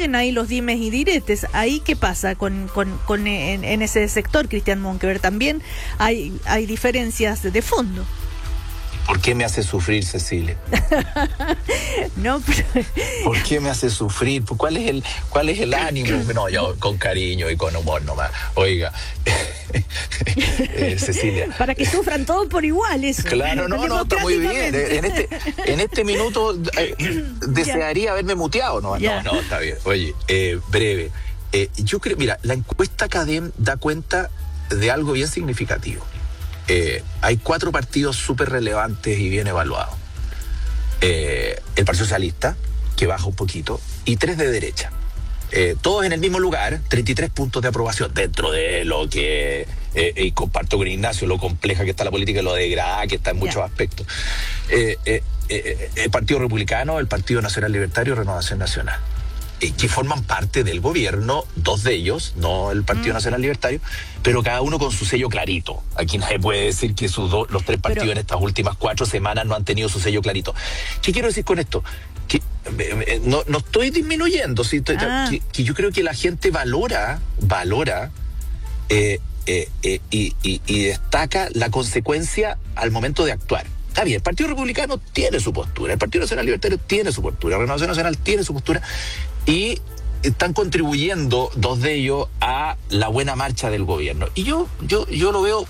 siguen ahí los dimes y diretes. ¿Ahí qué pasa en ese sector, Cristian Monkeberg? También hay diferencias de fondo. ¿Por qué me hace sufrir, Cecilia? No, pero... ¿Por qué me hace sufrir? ¿Cuál es el ánimo? No, yo con cariño y con humor nomás. Oiga, Cecilia. Para que sufran todos por igual, eso. Claro, no, está muy bien. En este minuto desearía haberme muteado. No, está bien. Oye, breve. Yo creo, mira, la encuesta CADEM da cuenta de algo bien significativo. Hay 4 partidos súper relevantes y bien evaluados. El Partido Socialista, que baja un poquito, y 3 de derecha. Todos en el mismo lugar, 33 puntos de aprobación, dentro de lo que, y comparto con Ignacio, lo compleja que está la política y lo degradada que está en muchos aspectos. El Partido Republicano, el Partido Nacional Libertario y Renovación Nacional, que forman parte del gobierno, 2 de ellos, no el Partido Nacional Libertario, pero cada uno con su sello clarito. Aquí nadie puede decir que los 3 partidos en estas últimas 4 semanas no han tenido su sello clarito. ¿Qué quiero decir con esto? Que no estoy disminuyendo, ¿sí? Que yo creo que la gente valora y destaca la consecuencia al momento de actuar. Está bien, el Partido Republicano tiene su postura, el Partido Nacional Libertario tiene su postura, la Renovación Nacional tiene su postura, y están contribuyendo 2 de ellos a la buena marcha del gobierno. Y yo lo veo...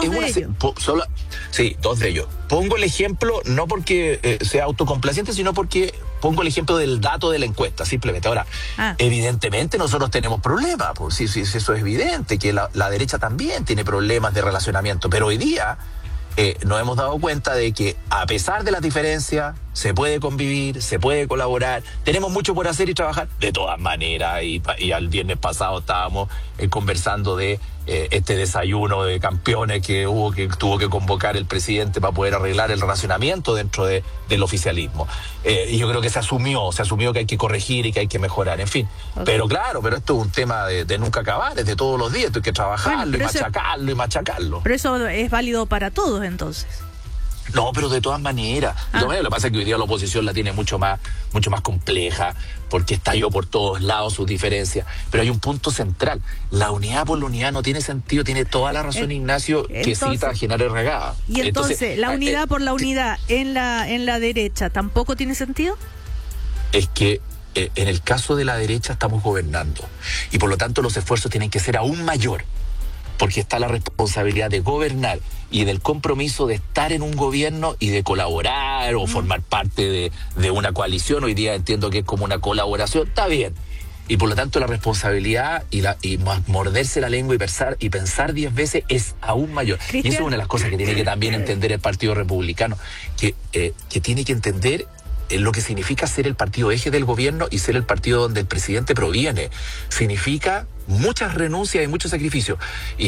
Sí, 2 de ellos. Pongo el ejemplo, no porque sea autocomplaciente, sino porque pongo el ejemplo del dato de la encuesta, simplemente. Ahora, evidentemente nosotros tenemos problemas, pues, sí, eso es evidente, que la derecha también tiene problemas de relacionamiento, pero hoy día... nos hemos dado cuenta de que a pesar de las diferencias se puede convivir, se puede colaborar, tenemos mucho por hacer y trabajar de todas maneras, y al viernes pasado estábamos conversando de este desayuno de campeones que tuvo que convocar el presidente para poder arreglar el relacionamiento dentro del oficialismo, y yo creo que se asumió que hay que corregir y que hay que mejorar, en fin. Pero claro, esto es un tema de nunca acabar, es de todos los días, esto hay que trabajarlo, y machacarlo. Pero eso es válido para todos, entonces. No, pero de todas maneras. Lo que pasa es que hoy día la oposición la tiene mucho más compleja, porque estalló por todos lados sus diferencias. Pero hay un punto central. La unidad por la unidad no tiene sentido, tiene toda la razón Ignacio, que cita a Genaro Regada. Y entonces, ¿la unidad por la unidad en la derecha tampoco tiene sentido? Es que en el caso de la derecha estamos gobernando. Y por lo tanto los esfuerzos tienen que ser aún mayor, porque está la responsabilidad de gobernar y del compromiso de estar en un gobierno y de colaborar o formar parte de una coalición. Hoy día entiendo que es como una colaboración, está bien. Y por lo tanto la responsabilidad y morderse la lengua y pensar 10 veces es aún mayor. Cristian. Y eso es una de las cosas que tiene que también entender el Partido Republicano, que tiene que entender lo que significa ser el partido eje del gobierno y ser el partido donde el presidente proviene. Significa muchas renuncias y muchos sacrificios.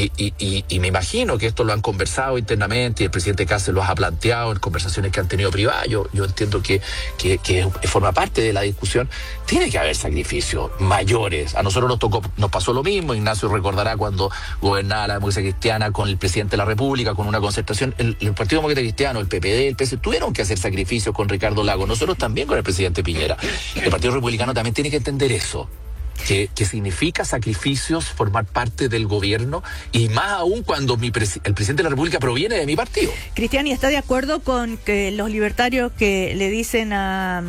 Y me imagino que esto lo han conversado internamente y el presidente Cáceres lo ha planteado en conversaciones que han tenido privadas. Yo entiendo que forma parte de la discusión. Tiene que haber sacrificios mayores. A nosotros nos pasó lo mismo. Ignacio recordará cuando gobernaba la democracia cristiana con el presidente de la República, con una concertación. El Partido Demócrata Cristiano, el PPD, el PS, tuvieron que hacer sacrificios con Ricardo Lagos. Nosotros también con el presidente Piñera. El Partido Republicano también tiene que entender eso. Que significa sacrificios formar parte del gobierno, y más aún cuando el presidente de la República proviene de mi partido. Cristian, ¿y está de acuerdo con que los libertarios que le dicen a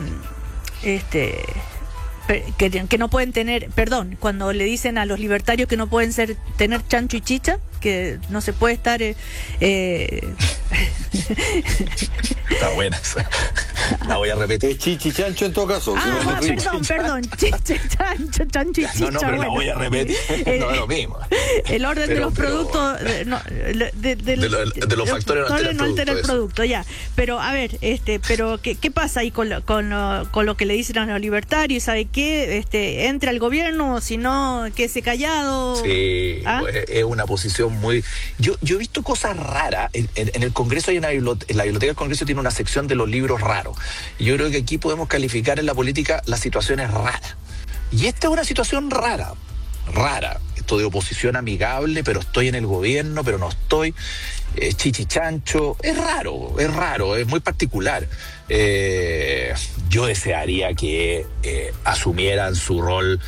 que no pueden tener, cuando le dicen a los libertarios que no pueden tener chancho y chicha, que no se puede estar Está buena esa. La voy a repetir. Chichi chancho en todo caso. Perdón. Chichi, chancho y chicha. No, pero la voy a repetir. No es lo mismo. El orden de los productos de los factores no altera el producto, ya. Pero a ver, pero ¿qué pasa ahí con lo que le dicen a los libertarios? ¿Sabe qué? Entra al gobierno, si no, quédese callado. Sí, es una posición muy... Yo he visto cosas raras. En el Congreso en la biblioteca del Congreso tiene una sección de los libros raros. Y yo creo que aquí podemos calificar en la política las situaciones raras. Y esta es una situación rara. Esto de oposición amigable, pero estoy en el gobierno, pero no estoy. Chichichancho, es raro, es muy particular. Yo desearía que asumieran su rol